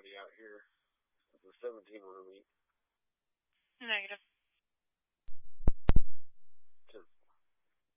anybody out here. It's a 17 roomie. Negative.